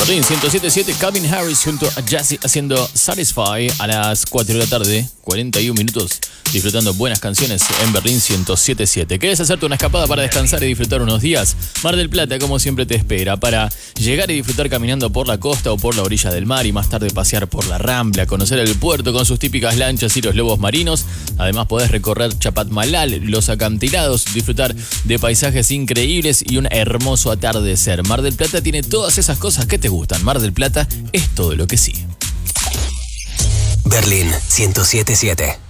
Berlín 107.7, Calvin Harris junto a Jazzy haciendo Satisfy a las 4 de la tarde, 41 minutos, disfrutando buenas canciones en Berlín 107.7. ¿Querés hacerte una escapada para descansar y disfrutar unos días? Mar del Plata, como siempre, te espera para llegar y disfrutar caminando por la costa o por la orilla del mar y más tarde pasear por la Rambla, conocer el puerto con sus típicas lanchas y los lobos marinos. Además podés recorrer Chapatmalal, los acantilados, disfrutar de paisajes increíbles y un hermoso atardecer. Mar del Plata tiene todas esas cosas que te gustan. Mar del Plata es todo lo que sí. Berlín 107.7.